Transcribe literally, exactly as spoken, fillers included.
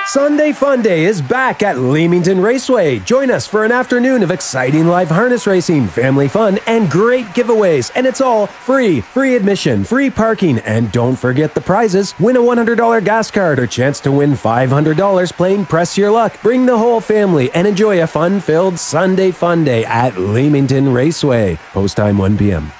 Sunday Fun Day is back at Leamington Raceway. Join us for an afternoon of exciting live harness racing, family fun, and great giveaways. And it's all free. Free admission, free parking, and don't forget the prizes. Win a one hundred dollars gas card or chance to win five hundred dollars playing Press Your Luck. Bring the whole family and enjoy a fun-filled Sunday Fun Day at Leamington Raceway. Post time one p.m.